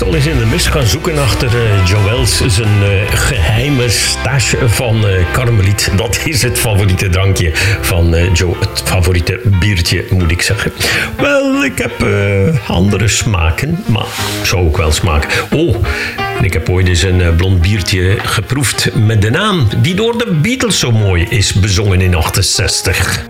zal eens in de mist gaan zoeken achter Joëls zijn geheime stash van Karmeliet. Dat is het favoriete drankje van Joe. Het favoriete biertje, moet ik zeggen. Wel, ik heb andere smaken, maar zou ook wel smaken. Oh, en ik heb ooit eens een blond biertje geproefd met de naam die door de Beatles zo mooi is bezongen in 68.